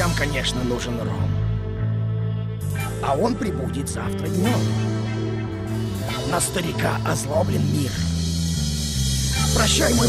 нам, конечно, нужен ром. А он прибудет завтра днем. На старика озлоблен мир. Прощай, мой